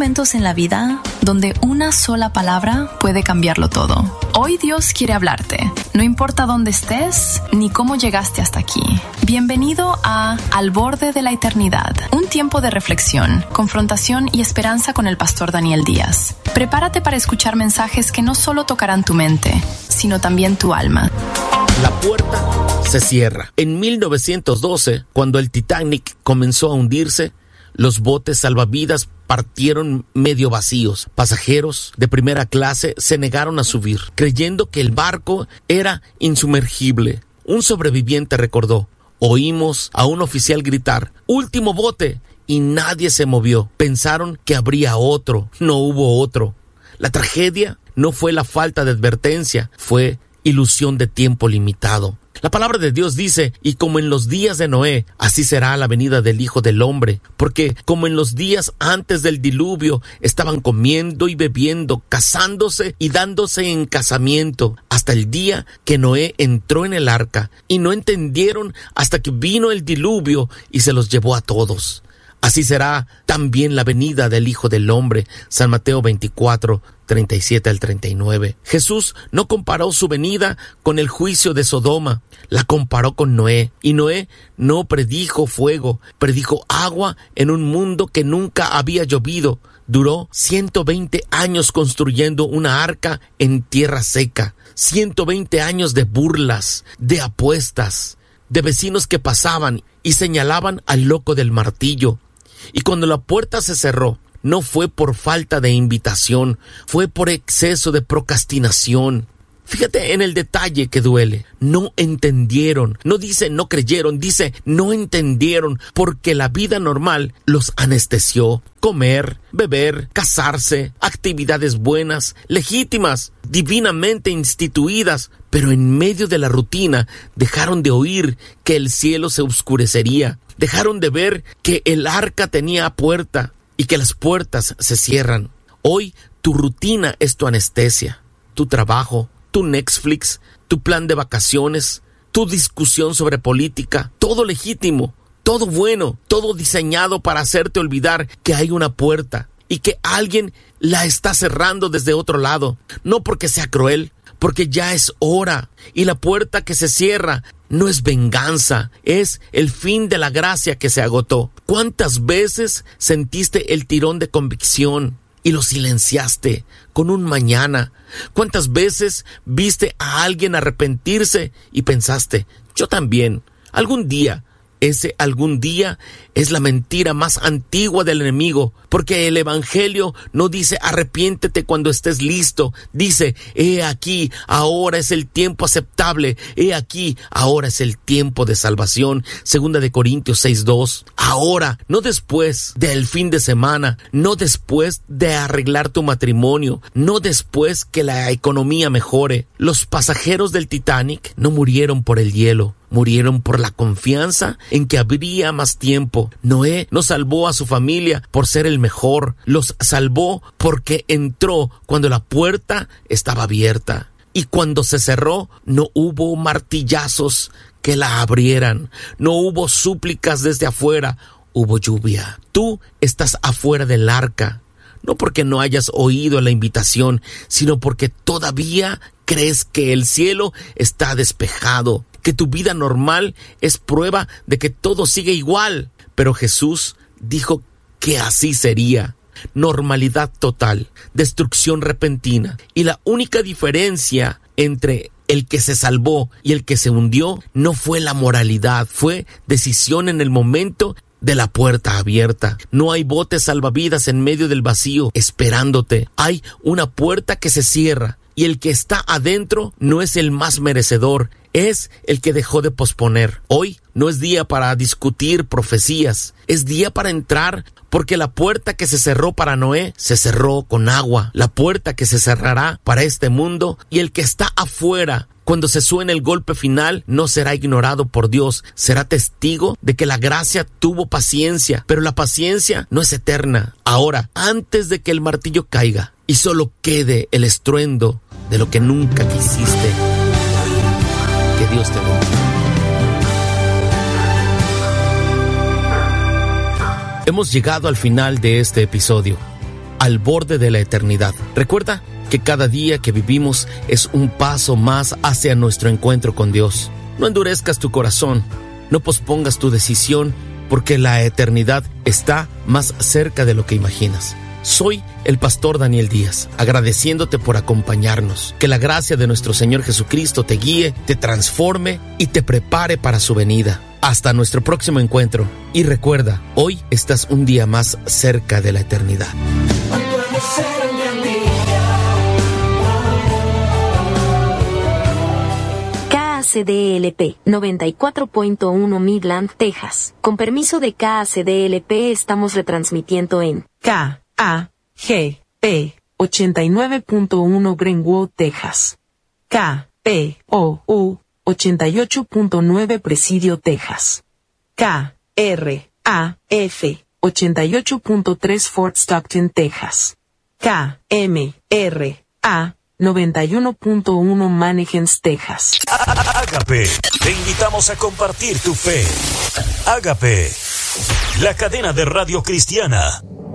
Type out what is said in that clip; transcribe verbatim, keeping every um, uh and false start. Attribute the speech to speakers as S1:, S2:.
S1: momentos en la vida donde una sola palabra puede cambiarlo todo. Hoy Dios quiere hablarte, no importa dónde estés ni cómo llegaste hasta aquí. Bienvenido a Al Borde de la Eternidad, un tiempo de reflexión, confrontación y esperanza con el pastor Daniel Díaz. Prepárate para escuchar mensajes que no solo tocarán tu mente, sino también tu alma.
S2: La puerta se cierra. En mil novecientos doce, cuando el Titanic comenzó a hundirse, los botes salvavidas partieron medio vacíos. Pasajeros de primera clase se negaron a subir, creyendo que el barco era insumergible. Un sobreviviente recordó: oímos a un oficial gritar, «¡Último bote!», y nadie se movió. Pensaron que habría otro. No hubo otro. La tragedia no fue la falta de advertencia, fue ilusión de tiempo limitado. La palabra de Dios dice: y como en los días de Noé, así será la venida del Hijo del Hombre. Porque como en los días antes del diluvio, estaban comiendo y bebiendo, casándose y dándose en casamiento, hasta el día que Noé entró en el arca, y no entendieron hasta que vino el diluvio y se los llevó a todos. Así será también la venida del Hijo del Hombre. San Mateo veinticuatro, treinta y siete al treinta y nueve. Jesús no comparó su venida con el juicio de Sodoma, la comparó con Noé. Y Noé no predijo fuego, predijo agua en un mundo que nunca había llovido. Duró ciento veinte años construyendo una arca en tierra seca. ciento veinte años de burlas, de apuestas, de vecinos que pasaban y señalaban al loco del martillo. Y cuando la puerta se cerró, no fue por falta de invitación, fue por exceso de procrastinación. Fíjate en el detalle que duele. No entendieron. No dice no creyeron, dice no entendieron, porque la vida normal los anestesió. Comer, beber, casarse, actividades buenas, legítimas, divinamente instituidas, pero en medio de la rutina dejaron de oír que el cielo se oscurecería. Dejaron de ver que el arca tenía puerta y que las puertas se cierran. Hoy tu rutina es tu anestesia, tu trabajo, tu Netflix, tu plan de vacaciones, tu discusión sobre política, todo legítimo, todo bueno, todo diseñado para hacerte olvidar que hay una puerta y que alguien la está cerrando desde otro lado. No porque sea cruel, porque ya es hora, y la puerta que se cierra no es venganza, es el fin de la gracia que se agotó. ¿Cuántas veces sentiste el tirón de convicción y lo silenciaste con un mañana? ¿Cuántas veces viste a alguien arrepentirse y pensaste, yo también, algún día? Ese algún día es la mentira más antigua del enemigo, porque el evangelio no dice arrepiéntete cuando estés listo, dice he aquí, ahora es el tiempo aceptable, he aquí, ahora es el tiempo de salvación. Segunda de Corintios seis dos. Ahora, no después del fin de semana, no después de arreglar tu matrimonio, no después que la economía mejore. Los pasajeros del Titanic no murieron por el hielo, murieron por la confianza en que habría más tiempo. Noé no salvó a su familia por ser el mejor, los salvó porque entró cuando la puerta estaba abierta. Y cuando se cerró, no hubo martillazos que la abrieran, no hubo súplicas desde afuera, hubo lluvia. Tú estás afuera del arca, no porque no hayas oído la invitación, sino porque todavía crees que el cielo está despejado, que tu vida normal es prueba de que todo sigue igual. Pero Jesús dijo que así sería. Normalidad total, destrucción repentina. Y la única diferencia entre el que se salvó y el que se hundió no fue la moralidad, fue decisión en el momento de la puerta abierta. No hay botes salvavidas en medio del vacío esperándote. Hay una puerta que se cierra y el que está adentro no es el más merecedor, es el que dejó de posponer. Hoy no es día para discutir profecías, es día para entrar, porque la puerta que se cerró para Noé se cerró con agua. La puerta que se cerrará para este mundo, y el que está afuera cuando se suene el golpe final no será ignorado por Dios, será testigo de que la gracia tuvo paciencia, pero la paciencia no es eterna. Ahora, antes de que el martillo caiga y solo quede el estruendo de lo que nunca quisiste, que Dios te bendiga. Hemos llegado al final de este episodio. al borde de la eternidad. Recuerda que cada día que vivimos es un paso más hacia nuestro encuentro con Dios. No endurezcas tu corazón, no pospongas tu decisión, porque la eternidad está más cerca de lo que imaginas. Soy el pastor Daniel Díaz, agradeciéndote por acompañarnos. Que la gracia de nuestro Señor Jesucristo te guíe, te transforme y te prepare para su venida. Hasta nuestro próximo encuentro. Y recuerda, hoy estás un día más cerca de la eternidad.
S3: K A C D L P noventa y cuatro punto uno Midland, Texas. Con permiso de K A C D L P estamos retransmitiendo en K A G P ochenta y nueve punto uno Greenwood, Texas. K P O U ochenta y ocho punto nueve Presidio, Texas. K R A F ochenta y ocho punto tres Fort Stockton, Texas. K M R A noventa y uno punto uno Mannequins, Texas.
S4: Ágape, te invitamos a compartir tu fe. Ágape, la cadena de radio cristiana